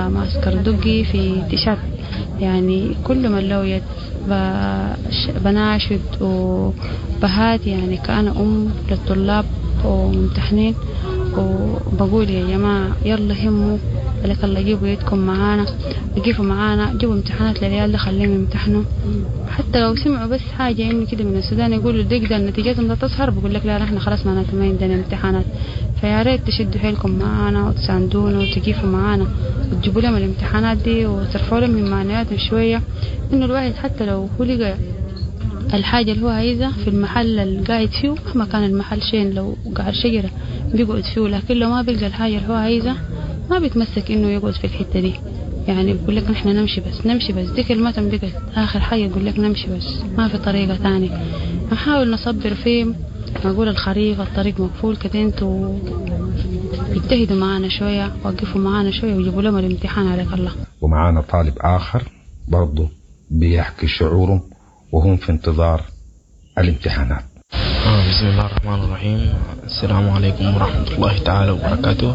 معسكر دقي في تيشات. يعني كل من له يد بناشد وبهات يعني كأنا للطلاب وممتحنين، وبقول يا جماعة يلا هموا لك الله، جيبوا يدكم معانا، يقفوا معانا، جيبوا امتحانات للعيال ده خليهم يمتحنوا. حتى لو سمعوا بس حاجة يعني كده من السودان يقولوا دقيقة نتيجتهم لا تظهر، بقول لك لا نحن خلاص معناته ما عندنا امتحانات. فيا ريت تشدوا حيلكم معانا وتساندونا وتقفوا معانا وتجيبوا لهم الامتحانات دي وترفعوا لهم من معنوياتهم شوية. إنه الواحد حتى لو هو لقى الحاجة اللي هو عايزها في المحل اللي قاعد فيه، مهما كان المحل شين، لو قاعد شجرة بيقعد فيه، لكن لو ما بيلقى الحاجة اللي هو عايزها ما بيتمسك إنه يقعد في الحتة دي. يعني بيقول لك نحن نمشي بس دي كلمتهم بقت آخر حاجة، يقول لك نمشي بس ما في طريقة تانية. نحاول نصبر فيه، نقول الخريف الطريق مقفول كده، انتوا يجتهدوا معانا شوية، وقفوا معانا شوية ويجيبوا لهم الامتحان عليك الله. ومعانا طالب آخر برضه بيحكي شعورهم وهم في انتظار الامتحانات. بسم الله الرحمن الرحيم. السلام عليكم ورحمة الله تعالى وبركاته.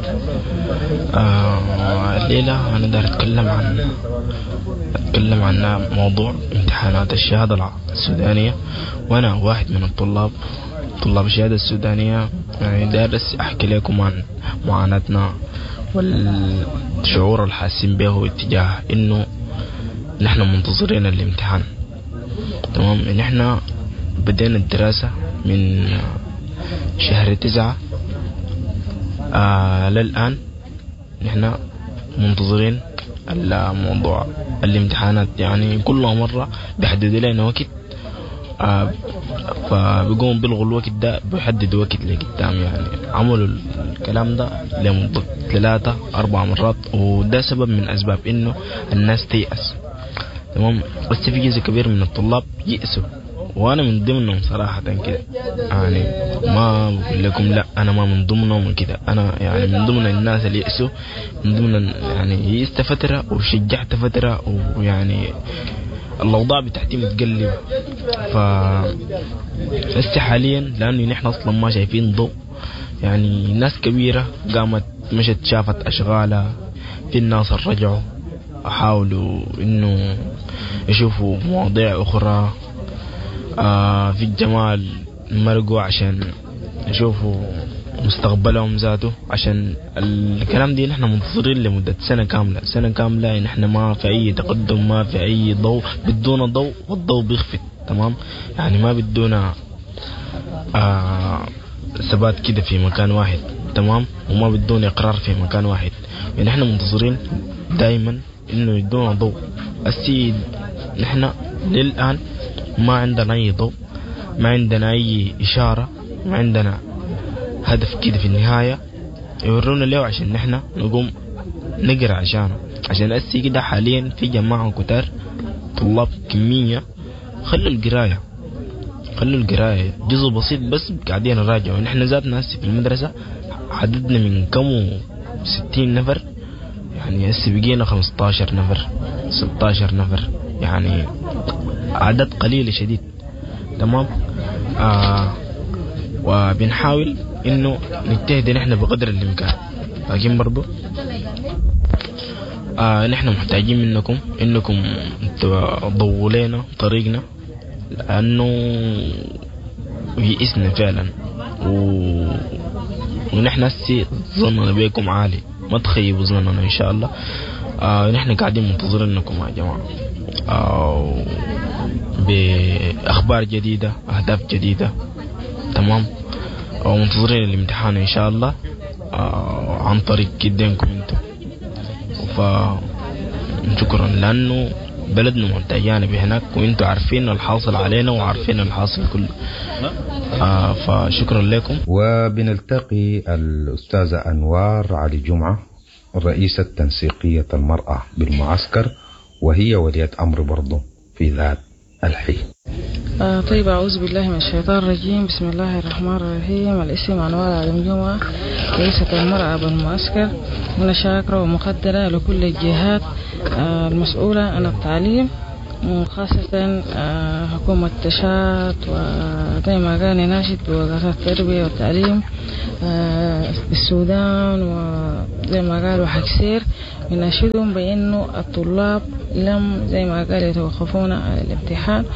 الليلة أنا داير أتكلم عن موضوع امتحانات الشهادة السودانية، وأنا واحد من طلاب الشهادة السودانية. يعني دارس أحكي لكم عن معاناتنا والشعور الحاسين به اتجاه إنه نحن منتظرين الامتحان. تمام، نحن بدينا الدراسة من شهر 9 للآن نحن منتظرين الموضوع الامتحانات. يعني كل مرة بيحددوا لنا وقت، فبيقوم بيلغوا الوقت ده، بيحددوا وقت لقدام. يعني عملوا الكلام ده لمدة 3-4 مرات، وده سبب من أسباب إنه الناس تيأس. تمام، بس في جزء كبير من الطلاب يأسوا، وانا من ضمنهم صراحة كده. يعني ما بقول لكم لا انا ما من ضمنهم كده، انا يعني من ضمن الناس اللي يأسوا، من ضمن يعني يأست فترة وشجعت فترة، ويعني الاوضاع بتاعتي متقلبة. هسه حاليا لانه نحن اصلا ما شايفين ضوء، يعني ناس كبيرة قامت مشت شافت اشغالها، في الناس رجعوا حاولوا انه يشوفوا مواضيع اخرى، في الجمال مرقوا عشان يشوفوا مستقبلهم ذاته. عشان الكلام دي نحن منتظرين لمدة سنة كاملة نحن ما في أي تقدم، ما في أي ضوء، بدون ضوء والضوء بيخفت. تمام، يعني ما بدون ثبات كده في مكان واحد. تمام، وما بدون إقرار في مكان واحد. يعني نحن منتظرين دائما إنه يدونا ضوء. السيد نحن للآن ما عندنا أي ضوء، ما عندنا أي إشارة، ما عندنا هدف كده في النهاية يورونا له عشان نحن نقوم نقرأ عشانه. عشان أسي كده حاليا في جماعة كتار طلاب كمية خلوا القراية جزء بسيط بس قاعدين نراجع. ونحن ذاتنا هسي في المدرسة عددنا من كم 60 نفر، يعني هسي بقينا 15 نفر 16 نفر، يعني عدد قليل شديد. تمام، وبنحاول انه نجتهد نحن بقدر الامكان، لكن برضو نحن محتاجين منكم انكم تضووا لنا طريقنا، لانه يئسنا فعلا. ونحن هسي ظننا بيكم عالي، ما تخيبوا ظننا ان شاء الله. نحن قاعدين منتظرينكم يا جماعة، بأخبار جديدة، أهداف جديدة. تمام، ومنتظرين الامتحان إن شاء الله عن طريق قدامكم انتم. فشكرا، لأنه بلدنا محتاجانا بهناك، وانتم عارفين الحاصل علينا وعارفين الحاصل كله. فشكرا لكم. وبنلتقي الأستاذة أنوار علي جمعة، رئيسة تنسيقية المرأة بالمعسكر، وهي ولية أمر برضو في ذات الحين. طيب، أعوذ بالله من الشيطان الرجيم. بسم الله الرحمن الرحيم. الاسم أنوار علي جمعة، رئيسة المرأة بالمعسكر. أنا شاكرة ومقدرة لكل الجهات المسؤولة عن التعليم خاصة حكومة تشات، وزي ما قال ناشد بوزارة التربية والتعليم بالسودان، وزي ما قالوا حكسير يناشدهم بأنه الطلاب لم زي ما قال يتوقفون على الامتحان،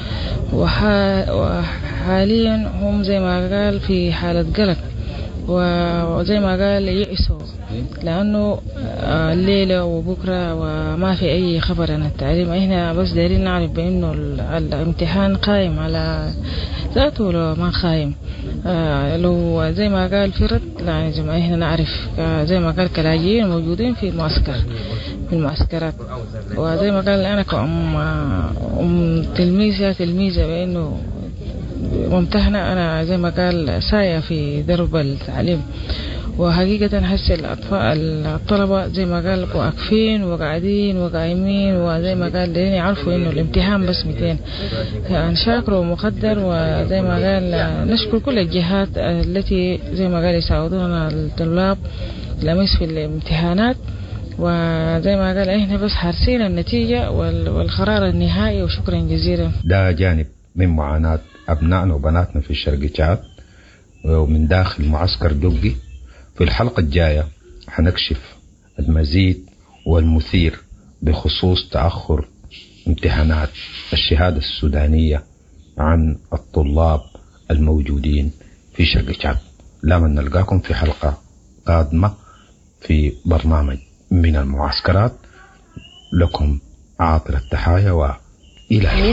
وحاليا هم زي ما قال في حالة قلق، وزي ما قال يئسوا لأنه الليلة وبكرة وما في أي خبر عن التعليم. إحنا بس دايرين نعرف بأنه الامتحان قائم على ذاته ولا ما قائم. لو زي ما قال فرد لا يا جماعة، إحنا نعرف زي ما قال كلاجئين موجودين في المعسكرات. وزي ما قال أنا كأم تلميذة بأنه ممتحنة، أنا زي ما قال ساية في درب التعليم، وحقيقة هسه الطلبة زي ما قال واقفين وقاعدين وقايمين، وزي ما قال لين يعرفوا إنه الامتحان بس 200. يعني شاكر ومقدر، وزي ما قال نشكر كل الجهات التي زي ما قال يساعدونا الطلاب لمس في الامتحانات، وزي ما قال إحنا بس حارسين النتيجة والقرار النهائي، وشكرا جزيلا. ده جانب من معاناة أبنائنا وبناتنا في الشرق تشاد ومن داخل معسكر جوجي. في الحلقة الجاية حنكشف المزيد والمثير بخصوص تأخر امتحانات الشهادة السودانية عن الطلاب الموجودين في شرق تشاد. لا من نلقاكم في حلقة قادمة في برنامج من المعسكرات. لكم عاطر التحايا وإلى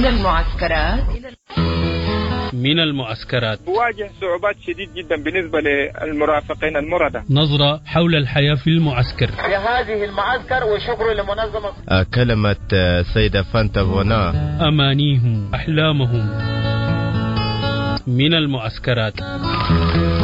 من المعسكرات. تواجه صعوبات شديد جدا بالنسبة للمرافقين المردة. نظرة حول الحياة في المعسكر. لهذه المعسكر وشكر لمنظمة كلمة سيدة فانتا فونا. أمانيهم أحلامهم من المعسكرات.